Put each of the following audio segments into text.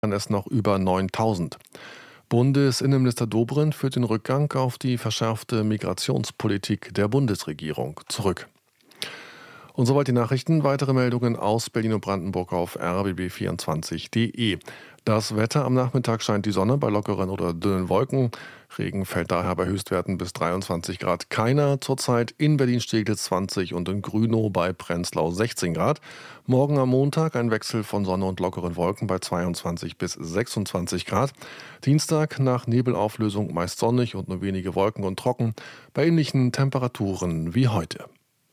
es noch über 9.000. Bundesinnenminister Dobrindt führt den Rückgang auf die verschärfte Migrationspolitik der Bundesregierung zurück. Und soweit die Nachrichten. Weitere Meldungen aus Berlin und Brandenburg auf rbb24.de. Das Wetter: am Nachmittag scheint die Sonne bei lockeren oder dünnen Wolken. Regen fällt daher bei Höchstwerten bis 23 Grad keiner. Zurzeit in Berlin-Steglitz 20 und in Grünow bei Prenzlau 16 Grad. Morgen am Montag ein Wechsel von Sonne und lockeren Wolken bei 22 bis 26 Grad. Dienstag nach Nebelauflösung meist sonnig und nur wenige Wolken und trocken. Bei ähnlichen Temperaturen wie heute.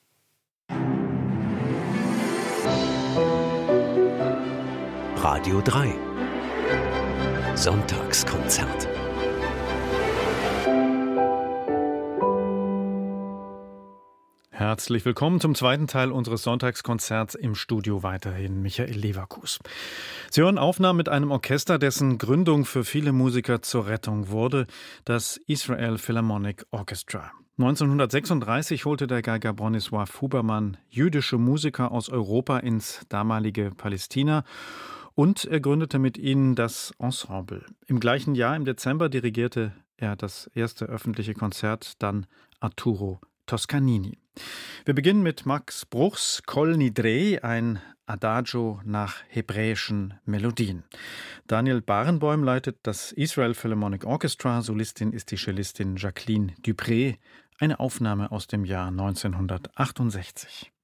Radio 3 Sonntagskonzert. Herzlich willkommen zum zweiten Teil unseres Sonntagskonzerts. Im Studio weiterhin Michael Leverkus. Sie hören Aufnahmen mit einem Orchester, dessen Gründung für viele Musiker zur Rettung wurde, das Israel Philharmonic Orchestra. 1936 holte der Geiger Bronisław Huberman jüdische Musiker aus Europa ins damalige Palästina und er gründete mit ihnen das Ensemble. Im gleichen Jahr, im Dezember, dirigierte er das erste öffentliche Konzert, dann Arturo Toscanini. Wir beginnen mit Max Bruchs Kol Nidrei, ein Adagio nach hebräischen Melodien. Daniel Barenboim leitet das Israel Philharmonic Orchestra. Solistin ist die Cellistin Jacqueline Dupré. Eine Aufnahme aus dem Jahr 1968.